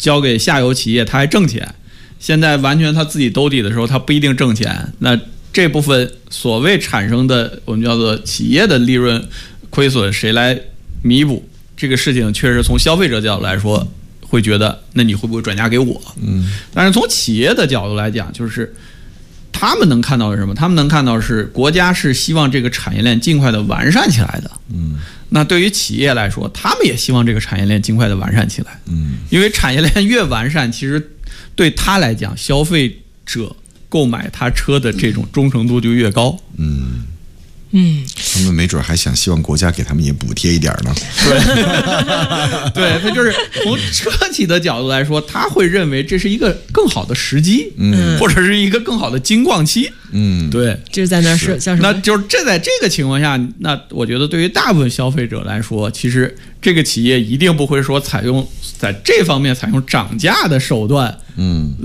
交给下游企业，他还挣钱。现在完全他自己兜底的时候，他不一定挣钱。那这部分所谓产生的我们叫做企业的利润亏损，谁来弥补？这个事情确实从消费者角度来说，会觉得那你会不会转嫁给我？但是从企业的角度来讲，就是他们能看到的是什么？他们能看到的是国家是希望这个产业链尽快的完善起来的。那对于企业来说，他们也希望这个产业链尽快的完善起来。因为产业链越完善，其实对他来讲，消费者购买他车的这种忠诚度就越高。 他们没准还希望国家给他们也补贴一点呢。 对，他就是从车企的角度来说，他会认为这是一个更好的时机，或者是一个更好的金矿期。对， 就是在那是叫什么？ 那就是在这个情况下，那我觉得对于大部分消费者来说，其实这个企业一定不会说采用在这方面采用涨价的手段，